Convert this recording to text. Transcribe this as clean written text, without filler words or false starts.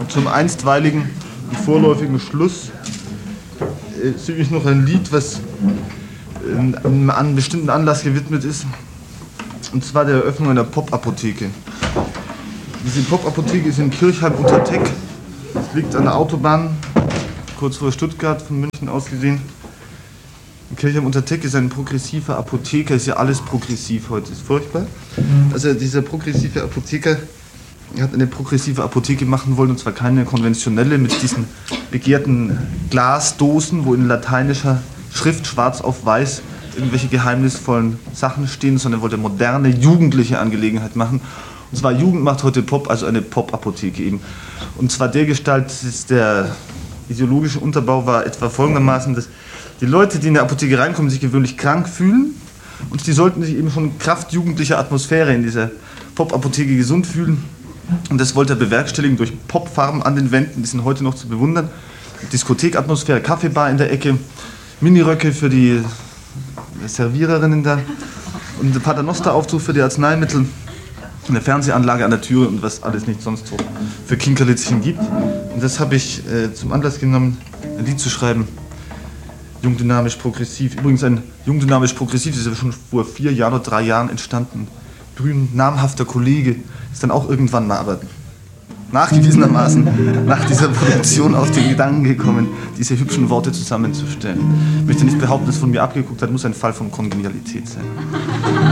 zum einstweiligen und vorläufigen Schluss singe ich noch ein Lied, was an einem bestimmten Anlass gewidmet ist. Und zwar der Eröffnung einer Pop-Apotheke. Diese Pop-Apotheke ist in Kirchheim unter Teck. Es liegt an der Autobahn, kurz vor Stuttgart, von München aus gesehen. Kirchheim unter Teck ist ein progressiver Apotheker, ist ja alles progressiv heute, ist furchtbar. Also dieser progressive Apotheker hat eine progressive Apotheke machen wollen, und zwar keine konventionelle mit diesen begehrten Glasdosen, wo in lateinischer Schrift schwarz auf weiß irgendwelche geheimnisvollen Sachen stehen, sondern wollte moderne, jugendliche Angelegenheit machen. Und zwar Jugend macht heute Pop, also eine Pop-Apotheke eben. Und zwar dergestalt, der ideologische Unterbau war etwa folgendermaßen, dass die Leute, die in der Apotheke reinkommen, sich gewöhnlich krank fühlen und die sollten sich eben schon Kraft jugendlicher Atmosphäre in dieser Pop-Apotheke gesund fühlen. Und das wollte er bewerkstelligen durch Popfarben an den Wänden, die sind heute noch zu bewundern. Diskothekatmosphäre, Kaffeebar in der Ecke, Miniröcke für die Serviererinnen da und ein Paternosteraufzug für die Arzneimittel, eine Fernsehanlage an der Tür und was alles nicht sonst so für Kinkerlitzchen gibt. Und das habe ich zum Anlass genommen, ein Lied zu schreiben. Jung, dynamisch, progressiv. Übrigens ein Jung, dynamisch, progressiv ist ja schon vor 4 Jahren oder 3 Jahren entstanden. Grün, namhafter Kollege, ist dann auch irgendwann mal, aber nachgewiesenermaßen nach dieser Produktion auf den Gedanken gekommen, diese hübschen Worte zusammenzustellen. Ich möchte nicht behaupten, dass es von mir abgeguckt hat, muss ein Fall von Kongenialität sein.